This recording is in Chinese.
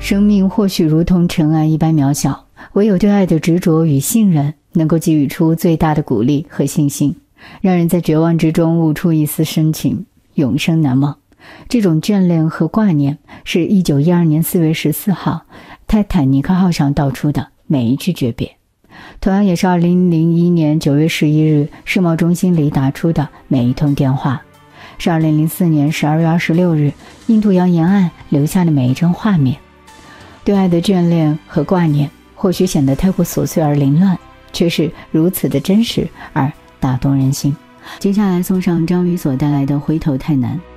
生命或许如同尘埃一般渺小，唯有对爱的执着与信任，能够给予出最大的鼓励和信心，让人在绝望之中悟出一丝深情，永生难忘。这种眷恋和挂念，是1912年4月14号泰坦尼克号上道出的每一句诀别，同样也是2001年9月11日世贸中心里打出的每一通电话，是2004年12月26日印度洋沿岸留下的每一帧画面。对爱的眷恋和挂念，或许显得太过琐碎而凌乱，却是如此的真实而打动人心。接下来送上张宇所带来的《回头太难》。